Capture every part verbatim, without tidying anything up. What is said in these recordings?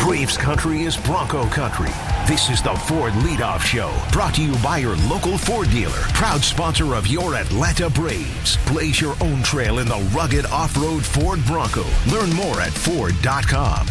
Braves country is Bronco country. This is the Ford Leadoff Show, brought to you by your local Ford dealer, proud sponsor of your Atlanta Braves. Blaze your own trail in the rugged off-road Ford Bronco. Learn more at Ford dot com.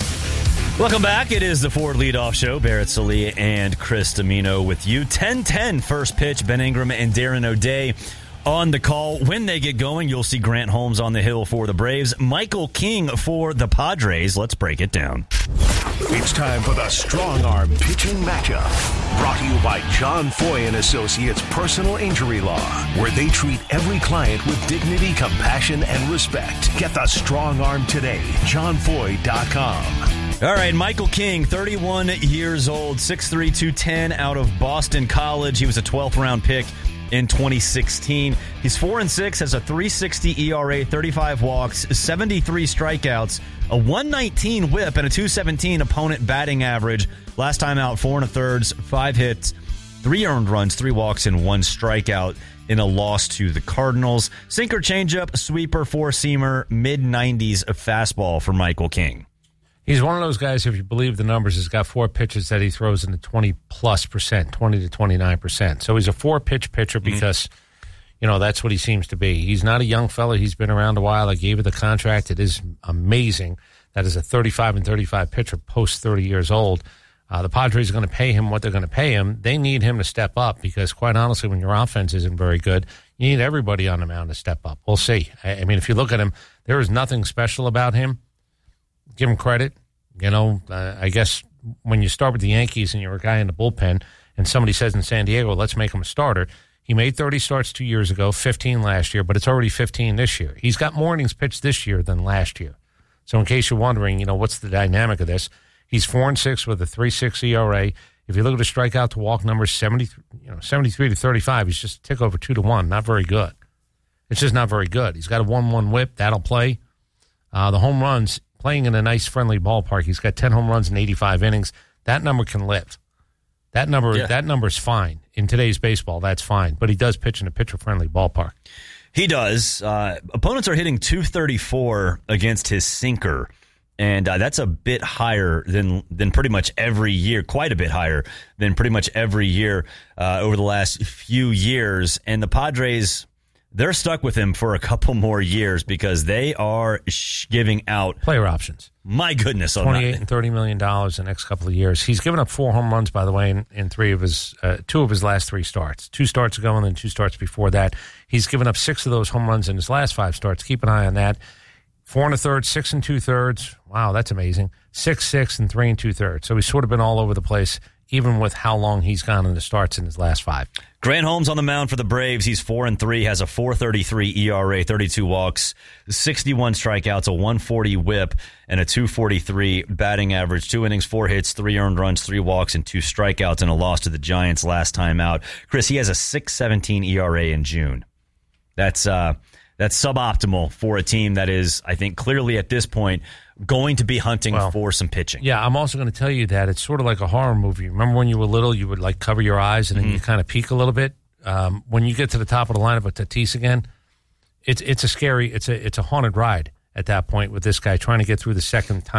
Welcome back. It is the Ford Leadoff Show. Barrett Sallee and Chris Domino with you. ten ten first pitch. Ben Ingram and Darren O'Day on the call. When they get going, you'll see Grant Holmes on the hill for the Braves. Michael King for the Padres. Let's break it down. It's time for the Strong Arm Pitching Matchup. Brought to you by John Foy and Associates Personal Injury Law, where they treat every client with dignity, compassion, and respect. Get the Strong Arm today. John Foy dot com. All right, Michael King, thirty-one years old, six three, two ten, out of Boston College. He was a twelfth round pick in twenty sixteen. He's four and six, has a three sixty E R A, thirty-five walks, seventy-three strikeouts, a one nineteen whip, and a two seventeen opponent batting average. Last time out, four and a thirds, five hits, three earned runs, three walks, and one strikeout in a loss to the Cardinals. Sinker, changeup, sweeper, four-seamer, mid nineties fastball for Michael King. He's one of those guys, if you believe the numbers, has got four pitches that he throws in the twenty-plus percent, twenty to twenty-nine percent. So he's a four-pitch pitcher because, mm-hmm. you know, that's what he seems to be. He's not a young fella. He's been around a while. I gave it the contract. It is amazing that is a thirty-five and thirty-five pitcher post thirty years old. Uh, the Padres are going to pay him what they're going to pay him. They need him to step up because, quite honestly, when your offense isn't very good, you need everybody on the mound to step up. We'll see. I, I mean, if you look at him, there is nothing special about him. Give him credit. You know, uh, I guess when you start with the Yankees and you're a guy in the bullpen and somebody says in San Diego, let's make him a starter. He made thirty starts two years ago, fifteen last year, but it's already fifteen this year. He's got more innings pitched this year than last year. So in case you're wondering, you know, what's the dynamic of this? He's four and six with a three sixty E R A. If you look at the strikeout to walk numbers, seventy, you know, seventy-three to thirty-five, he's just a tick over two to one. Not very good. It's just not very good. He's got a one one whip. That'll play. Uh, the home runs, playing in a nice, friendly ballpark. He's got ten home runs in eighty-five innings. That number can lift. That number, yeah. that number's fine. In today's baseball, that's fine. But he does pitch in a pitcher-friendly ballpark. He does. Uh, opponents are hitting two thirty-four against his sinker. And uh, that's a bit higher than than pretty much every year, quite a bit higher than pretty much every year uh, over the last few years. And the Padres, they're stuck with him for a couple more years because they are sh- giving out player options. My goodness, twenty-eight and thirty million dollars in the next couple of years. He's given up four home runs, by the way, in, in three of his uh, two of his last three starts. Two starts ago and then two starts before that. He's given up six of those home runs in his last five starts. Keep an eye on that. Four and a third, six and two thirds. Wow, that's amazing. Six, six, and three and two thirds. So he's sort of been all over the place, even with how long he's gone in the starts in his last five. Grant Holmes on the mound for the Braves. He's four and three, has a four thirty-three E R A, thirty-two walks, sixty-one strikeouts, a one forty whip, and a two forty-three batting average. Two innings, four hits, three earned runs, three walks, and two strikeouts in a loss to the Giants last time out. Chris, he has a six seventeen E R A in June. That's uh. That's suboptimal for a team that is, I think, clearly at this point going to be hunting well, for some pitching. Yeah, I'm also going to tell you that it's sort of like a horror movie. Remember when you were little, you would like cover your eyes and then mm-hmm. you kind of peek a little bit. Um, when you get to the top of the lineup with Tatis again, it's it's a scary, it's a it's a haunted ride at that point with this guy trying to get through the second time.